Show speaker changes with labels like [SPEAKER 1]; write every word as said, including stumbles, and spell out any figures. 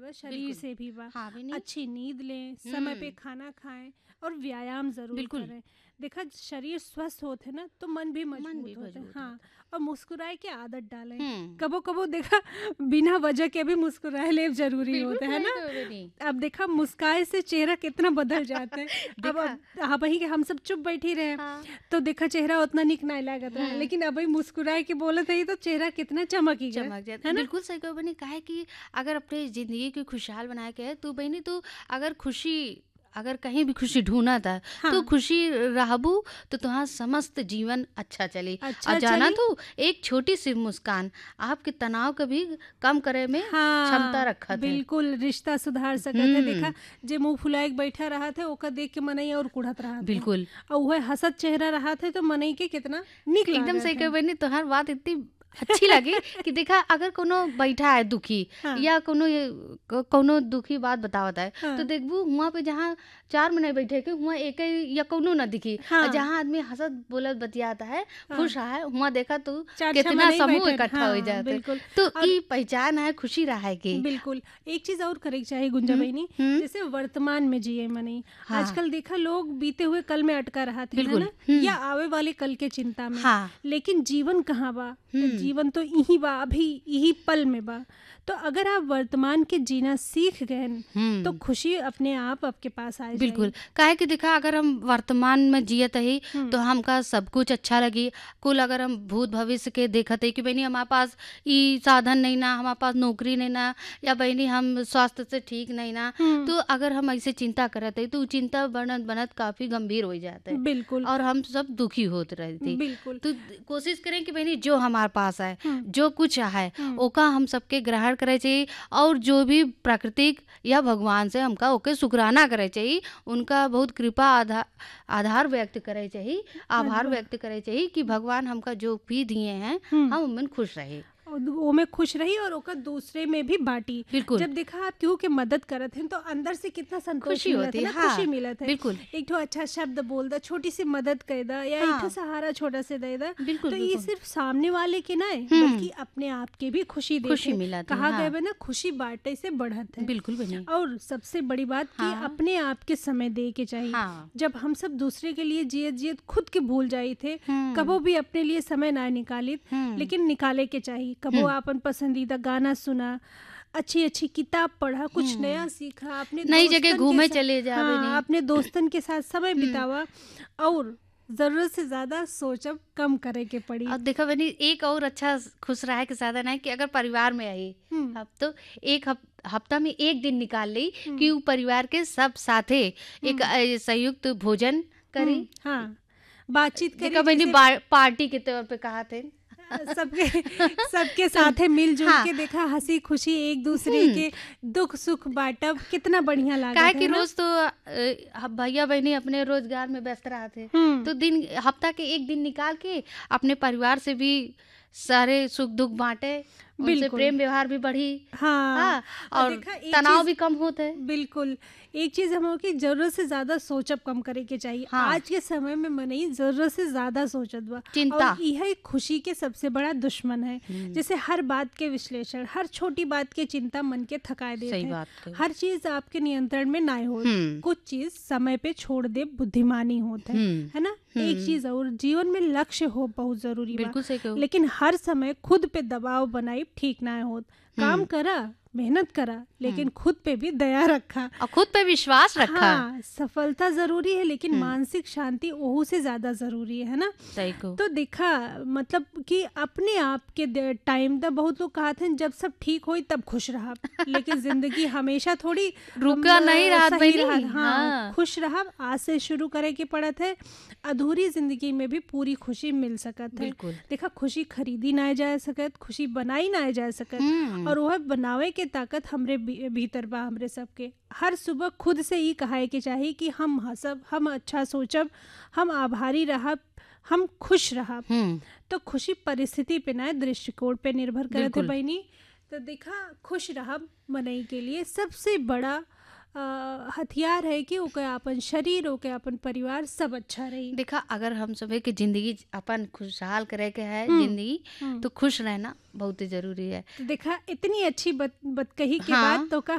[SPEAKER 1] हमारा शरीर
[SPEAKER 2] बिल्कुल।
[SPEAKER 1] से भी बा।
[SPEAKER 2] हाँ बहनी।
[SPEAKER 1] अच्छी नींद लें, समय पे
[SPEAKER 2] हम्म
[SPEAKER 1] खाना खाएं और व्यायाम जरूर
[SPEAKER 2] बिल्कुल।
[SPEAKER 1] करें। देखा शरीर स्वस्थ होते ना तो मन भी
[SPEAKER 2] मन भी
[SPEAKER 1] मजबूत होते हैं।
[SPEAKER 2] मजबूत
[SPEAKER 1] हाँ,
[SPEAKER 2] होता है।
[SPEAKER 1] और मुस्कुराए की आदत डालें।
[SPEAKER 2] हम्म
[SPEAKER 1] कबो कबो देखा बिना वजह के भी मुस्कुराए ले जरूरी
[SPEAKER 2] बिल्कुल
[SPEAKER 1] होता है
[SPEAKER 2] सही
[SPEAKER 1] ना।
[SPEAKER 2] कहो बहनी।
[SPEAKER 1] अब देखा मुस्काए से चेहरा कितना बदल जाता है। अब
[SPEAKER 2] देखा।
[SPEAKER 1] अब हाँ वही के हम सब चुप बैठी रहे
[SPEAKER 2] हाँ।
[SPEAKER 1] तो देखा चेहरा उतना निक नहीं लागत रहा,
[SPEAKER 2] हम्म
[SPEAKER 1] लेकिन अब मुस्कुराए के बोलत है तो चेहरा कितना चमकी गया,
[SPEAKER 2] चमक जाता
[SPEAKER 1] है ना।
[SPEAKER 2] बिल्कुल सही कहो बहनी। काहे कि अगर अपने जिंदगी को खुशहाल बनाए के है तो बहनी तू अगर खुशी अगर कहीं भी खुशी ढूंढा था तो
[SPEAKER 1] हाँ
[SPEAKER 2] खुशी रहबू तो तुहार समस्त जीवन अच्छा चली। और
[SPEAKER 1] अच्छा
[SPEAKER 2] जाना
[SPEAKER 1] चली।
[SPEAKER 2] तू एक छोटी सी मुस्कान आपके तनाव को भी कम करे में क्षमता
[SPEAKER 1] हाँ
[SPEAKER 2] रखत है।
[SPEAKER 1] बिल्कुल रिश्ता सुधार सकत है। देखा
[SPEAKER 2] हम्म
[SPEAKER 1] जे मुंह फुलाए के बैठा रहा थे ओका देख के मनई और कुढ़त रहा थे,
[SPEAKER 2] बिल्कुल
[SPEAKER 1] और वह हसत चेहरा रहा थे तो मनई के कितना निक
[SPEAKER 2] एकदम सही
[SPEAKER 1] लागत
[SPEAKER 2] कहे
[SPEAKER 1] है।
[SPEAKER 2] बहनी। तोहार बात इतनी अच्छी लगी कि देखा अगर कोनो बैठा है दुखी
[SPEAKER 1] हाँ
[SPEAKER 2] या कोनो ये क- कोनो दुखी बात बतावत है तो
[SPEAKER 1] हाँ
[SPEAKER 2] देखबू हुआ पे जहाँ चार महीने बैठे के हुआ एक या कोनो ना दिखी। और
[SPEAKER 1] हाँ
[SPEAKER 2] जहाँ आदमी हंसत बोलत बतियाता है
[SPEAKER 1] हाँ
[SPEAKER 2] खुश है हुआ देखा तू
[SPEAKER 1] चार छह
[SPEAKER 2] कितना
[SPEAKER 1] मनई
[SPEAKER 2] समूह
[SPEAKER 1] बैठे
[SPEAKER 2] इकट्ठा हो
[SPEAKER 1] हाँ
[SPEAKER 2] जाते।
[SPEAKER 1] बिल्कुल।
[SPEAKER 2] तो
[SPEAKER 1] और
[SPEAKER 2] ई पहचान है खुशी रहा के।
[SPEAKER 1] बिल्कुल एक चीज और करे के चाहिए गुंजा
[SPEAKER 2] हम्म
[SPEAKER 1] बहनी,
[SPEAKER 2] हम्म
[SPEAKER 1] जैसे वर्तमान में जिए मनी।
[SPEAKER 2] हाँ
[SPEAKER 1] आजकल देखा लोग बीते हुए कल में अटका रहा थे, है
[SPEAKER 2] बिल्कुल।
[SPEAKER 1] ना,
[SPEAKER 2] हम्म
[SPEAKER 1] या आवे वाले कल के चिंता में।
[SPEAKER 2] हाँ
[SPEAKER 1] लेकिन जीवन कहाँ बा,
[SPEAKER 2] हम्म
[SPEAKER 1] जीवन तो यही बा, अभी यही पल में बा। तो अगर आप वर्तमान के जीना सीख गए न, तो
[SPEAKER 2] हम्म
[SPEAKER 1] खुशी अपने आप आपके पास आ
[SPEAKER 2] बिल्कुल।
[SPEAKER 1] जाएगी।
[SPEAKER 2] काहे कि देखा अगर हम वर्तमान में जियत ही
[SPEAKER 1] हम्म
[SPEAKER 2] तो हमका सब कुछ अच्छा लगी। कुल अगर हम भूत भविष्य के देखत है कि बहनी हमारे पास ई साधन नहीं ना, हमारे पास नौकरी नहीं ना, या बहनी हम स्वास्थ्य से ठीक नहीं ना,
[SPEAKER 1] हम्म
[SPEAKER 2] तो अगर हम ऐसे चिंता करत है तो उ चिंता बनत बनत काफी गंभीर हो जाते
[SPEAKER 1] बिल्कुल
[SPEAKER 2] और हम सब दुखी होते रहते।
[SPEAKER 1] बिल्कुल।
[SPEAKER 2] तो कोशिश करें कि बहनी जो हमारे पास है
[SPEAKER 1] हम्म
[SPEAKER 2] जो कुछ है
[SPEAKER 1] हम्म
[SPEAKER 2] ओका हम सबके ग्रहण करे चाहिए। और जो भी प्राकृतिक या भगवान से हमका ओके शुक्राना करे चाहिए, उनका बहुत कृपा आधार आधार व्यक्त करे चाहिए, आभार
[SPEAKER 1] अदब-
[SPEAKER 2] व्यक्त करे चाहिए कि भगवान हमका जो भी दिए हैं
[SPEAKER 1] हम्म
[SPEAKER 2] हम उनमें खुश रहे।
[SPEAKER 1] और वो में खुश रही और ओकर दूसरे में भी बांटी।
[SPEAKER 2] बिल्कुल
[SPEAKER 1] जब देखा आप केहू के मदद करत हैं तो अंदर से कितना संतोष
[SPEAKER 2] खुशी
[SPEAKER 1] मिलत
[SPEAKER 2] होती
[SPEAKER 1] है
[SPEAKER 2] है।
[SPEAKER 1] ना,
[SPEAKER 2] हाँ
[SPEAKER 1] खुशी मिलत है।
[SPEAKER 2] बिल्कुल
[SPEAKER 1] एक ठो अच्छा शब्द बोल दा, छोटी सी मदद कर दा, या एक ठो
[SPEAKER 2] हाँ
[SPEAKER 1] सहारा छोटा से दे दा,
[SPEAKER 2] बिल्कुल
[SPEAKER 1] तो ये
[SPEAKER 2] बिल्कुल
[SPEAKER 1] सिर्फ सामने वाले के ना है
[SPEAKER 2] हम्म
[SPEAKER 1] बल्कि अपने आप के भी खुशी देते
[SPEAKER 2] खुशी
[SPEAKER 1] हैं।
[SPEAKER 2] मिला थी।
[SPEAKER 1] कहा
[SPEAKER 2] हाँ
[SPEAKER 1] गए बे ना खुशी बांटे से बढ़त है।
[SPEAKER 2] बिल्कुल बनी।
[SPEAKER 1] और सबसे बड़ी बात कि
[SPEAKER 2] हाँ
[SPEAKER 1] अपने आप के समय दे के चाहिए।
[SPEAKER 2] हाँ
[SPEAKER 1] जब हम सब दूसरे के लिए जियत जियत खुद के भूल जाई थे,
[SPEAKER 2] हम्म
[SPEAKER 1] कबो भी अपने लिए समय ना निकालित,
[SPEAKER 2] हम्म
[SPEAKER 1] लेकिन निकाले के चाहिए। कबो
[SPEAKER 2] हम्म
[SPEAKER 1] अपन पसंदीदा गाना सुना, अच्छी अच्छी किताब पढ़ा, कुछ
[SPEAKER 2] हम्म
[SPEAKER 1] नया सीखा, अपने
[SPEAKER 2] नई जगह
[SPEAKER 1] दोस्तन के
[SPEAKER 2] घूमे
[SPEAKER 1] साथ,
[SPEAKER 2] चले जावे
[SPEAKER 1] हाँ
[SPEAKER 2] नहीं।
[SPEAKER 1] अपने दोस्तन के साथ समय
[SPEAKER 2] हम्म
[SPEAKER 1] बितावा। और जरूरत से ज्यादा सोचब कम करे के पड़ी।
[SPEAKER 2] और देखो बनी एक और अच्छा खुश रहे के साधन है कि अगर परिवार में आई
[SPEAKER 1] हम्म
[SPEAKER 2] अब तो एक हफ, हफ्ता में एक दिन निकाल ली कि
[SPEAKER 1] हम्म
[SPEAKER 2] वो परिवार के सब साथे एक
[SPEAKER 1] हम्म
[SPEAKER 2] अ, संयुक्त भोजन करी।
[SPEAKER 1] हम्म, हाँ बातचीत
[SPEAKER 2] देखा
[SPEAKER 1] करी
[SPEAKER 2] बनी
[SPEAKER 1] जैसे
[SPEAKER 2] बा- पार्टी के तौर पे कहा थे।
[SPEAKER 1] सबके सबके
[SPEAKER 2] तो
[SPEAKER 1] साथ है मिलजुल
[SPEAKER 2] हाँ
[SPEAKER 1] के देखा हंसी खुशी एक दूसरे
[SPEAKER 2] हम्म
[SPEAKER 1] के दुख सुख बांटब कितना बढ़िया
[SPEAKER 2] काहे
[SPEAKER 1] लागत
[SPEAKER 2] कि
[SPEAKER 1] है ना।
[SPEAKER 2] रोज तो अ, भैया बहनी अपने रोजगार में व्यस्त रहे थे
[SPEAKER 1] हम्म
[SPEAKER 2] तो दिन हफ्ता के एक दिन निकाल के अपने परिवार से भी सारे सुख दुख बांटे, उनसे
[SPEAKER 1] बिल्कुल
[SPEAKER 2] प्रेम व्यवहार भी बढ़ी।
[SPEAKER 1] हाँ।
[SPEAKER 2] हाँ
[SPEAKER 1] और
[SPEAKER 2] और
[SPEAKER 1] देखा एक
[SPEAKER 2] तनाव
[SPEAKER 1] चीज
[SPEAKER 2] भी कम होते है।
[SPEAKER 1] बिल्कुल एक चीज हम की जरूरत से ज्यादा सोचब कम करे के चाहिए।
[SPEAKER 2] हाँ
[SPEAKER 1] आज के समय में मनई जरूरत से ज्यादा सोचत बा,
[SPEAKER 2] चिंता।
[SPEAKER 1] और यह खुशी के सबसे बड़ा दुश्मन है।
[SPEAKER 2] हम्म,
[SPEAKER 1] जैसे हर बात के विश्लेषण, हर छोटी बात के चिंता मन के थकाए देते
[SPEAKER 2] सही
[SPEAKER 1] हैं।
[SPEAKER 2] बात कही।
[SPEAKER 1] हर चीज आपके नियंत्रण में ना हो,
[SPEAKER 2] हम्म
[SPEAKER 1] कुछ चीज समय पे छोड़ दे बुद्धिमानी होता है
[SPEAKER 2] हम्म
[SPEAKER 1] है ना। एक
[SPEAKER 2] हम्म
[SPEAKER 1] चीज और, जीवन में लक्ष्य हो बहुत जरूरी बा,
[SPEAKER 2] बिल्कुल सही कहो।
[SPEAKER 1] लेकिन हर समय खुद पे दबाव बनाई ठीक ना होत। काम
[SPEAKER 2] हम्म
[SPEAKER 1] करा, मेहनत करा, लेकिन
[SPEAKER 2] हम्म
[SPEAKER 1] खुद पे भी दया रखा।
[SPEAKER 2] और खुद पे विश्वास रखा।
[SPEAKER 1] हाँ सफलता जरूरी है, लेकिन
[SPEAKER 2] हम्म
[SPEAKER 1] मानसिक शांति ओहू से ज्यादा जरूरी है ना।
[SPEAKER 2] सही कहो।
[SPEAKER 1] तो देखा मतलब कि अपने आप के टाइम दा बहुत लोग कहते हैं जब सब ठीक होई तब खुश रहा, लेकिन जिंदगी हमेशा थोड़ी
[SPEAKER 2] रुका
[SPEAKER 1] अम,
[SPEAKER 2] नहीं रात
[SPEAKER 1] सही
[SPEAKER 2] बनी।
[SPEAKER 1] रहत। हाँ,
[SPEAKER 2] हाँ
[SPEAKER 1] खुश रहा आज से शुरू करे के पड़त है। अधूरी जिंदगी में भी पूरी खुशी मिल सकत है।
[SPEAKER 2] बिल्कुल।
[SPEAKER 1] देखा खुशी खरीदी ना जा सकत, खुशी बनाई ना जा सकत,
[SPEAKER 2] हम्म
[SPEAKER 1] और वह बनावे के ताकत हमरे भी- भीतर बा हमरे सबके। हर सुबह खुद से ही कहाए के चाहिए कि हम हंसब, हम अच्छा सोचब, हम आभारी रहब, हम खुश रहब।
[SPEAKER 2] हम्म
[SPEAKER 1] तो खुशी परिस्थिति पे ना दृष्टिकोण पे निर्भर करत है
[SPEAKER 2] बिल्कुल।
[SPEAKER 1] बहनी। तो देखा खुश रहब मनई के लिए सबसे बड़ा अ, हथियार है कि ओके अपन शरीर, ओके अपन परिवार सब अच्छा रही।
[SPEAKER 2] देखा अगर हम सब के जिंदगी अपन खुशहाल करे के है
[SPEAKER 1] हम्म
[SPEAKER 2] जिंदगी
[SPEAKER 1] हम्म
[SPEAKER 2] तो खुश रहना बहुत ही जरूरी है।
[SPEAKER 1] तो देखा इतनी अच्छी बत, बत कही के
[SPEAKER 2] हाँ
[SPEAKER 1] बाद तो का